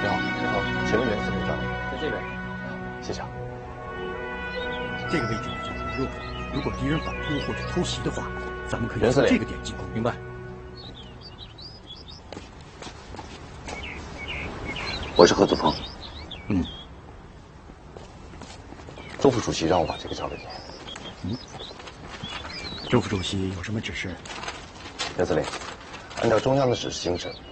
你好，请问袁司令在哪？ 在这边。 谢谢。 这个位置比较弱，如果敌人反扑或者偷袭的话，咱们可以袁司令从这个点进攻。 明白。 我是何子峰。 嗯。 周副主席让我把这个交给你。 周副主席有什么指示？ 袁司令，按照中央的指示行事，